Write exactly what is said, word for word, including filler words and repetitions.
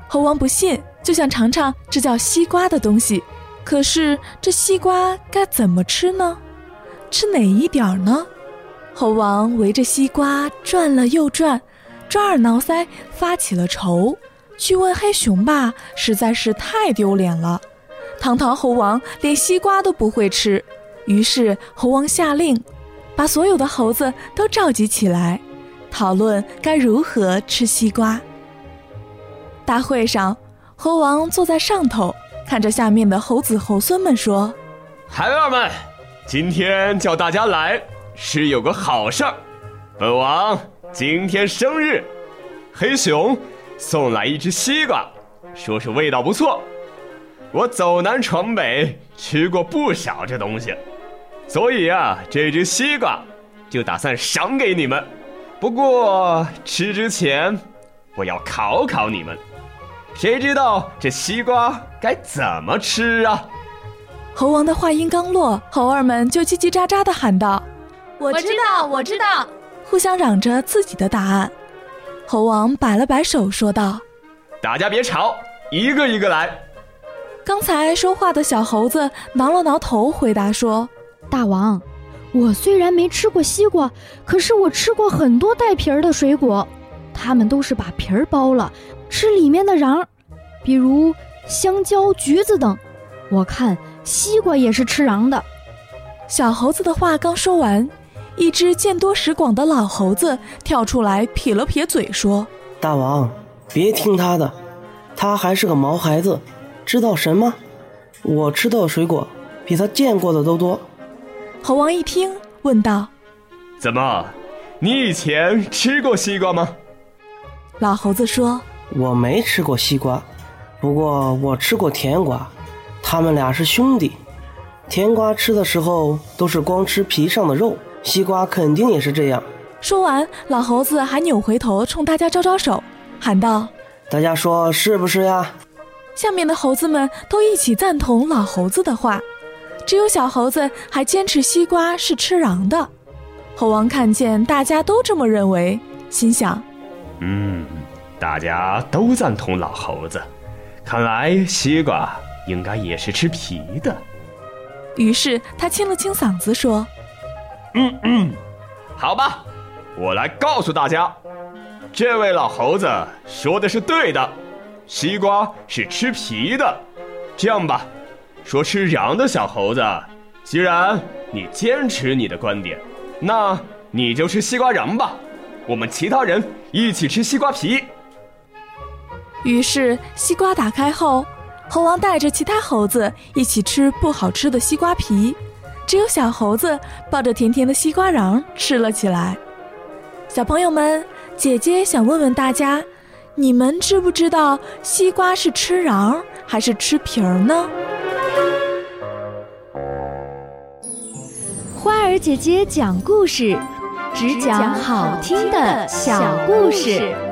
猴王不信，就想尝尝这叫西瓜的东西。可是这西瓜该怎么吃呢？吃哪一点呢？猴王围着西瓜转了又转，抓耳挠腮，发起了愁。去问黑熊吧，实在是太丢脸了。堂堂猴王连西瓜都不会吃，于是猴王下令，把所有的猴子都召集起来，讨论该如何吃西瓜。大会上，猴王坐在上头，看着下面的猴子猴孙们说： 孩儿们，今天叫大家来是有个好事儿。本王今天生日，黑熊送来一只西瓜，说是味道不错。我走南闯北，吃过不少这东西，所以啊，这只西瓜就打算赏给你们。不过吃之前，我要考考你们，谁知道这西瓜该怎么吃啊？ 猴王的话音刚落，猴儿们就叽叽喳喳地喊道： 我知道，我知道， 互相嚷着自己的答案。猴王摆了摆手说道： 大家别吵，一个一个来。 刚才说话的小猴子挠了挠头，回答说： 大王，我虽然没吃过西瓜，可是我吃过很多带皮儿的水果，它们都是把皮儿剥了，吃里面的瓤，比如香蕉、橘子等。我看西瓜也是吃瓤的。 小猴子的话刚说完，一只见多识广的老猴子跳出来撇了撇嘴说： 大王，别听他的，他还是个毛孩子，知道什么？我吃到的水果比他见过的都多。 猴王一听问道： 怎么，你以前吃过西瓜吗？ 老猴子说： 我没吃过西瓜，不过我吃过甜瓜，他们俩是兄弟。甜瓜吃的时候都是光吃皮上的肉，西瓜肯定也是这样。 说完，老猴子还扭回头冲大家招招手，喊道： 大家说是不是呀？ 下面的猴子们都一起赞同老猴子的话，只有小猴子还坚持西瓜是吃瓤的。猴王看见大家都这么认为，心想： 嗯，大家都赞同老猴子，看来西瓜应该也是吃皮的。 于是他清了清嗓子说： 嗯嗯，好吧，我来告诉大家，这位老猴子说的是对的，西瓜是吃皮的。这样吧，说吃瓤的小猴子，既然你坚持你的观点，那你就吃西瓜瓤吧，我们其他人一起吃西瓜皮。 于是西瓜打开后，猴王带着其他猴子一起吃不好吃的西瓜皮，只有小猴子抱着甜甜的西瓜瓤吃了起来。小朋友们，姐姐想问问大家，你们知不知道西瓜是吃瓤还是吃皮儿呢？ 花儿姐姐讲故事，只讲好听的小故事。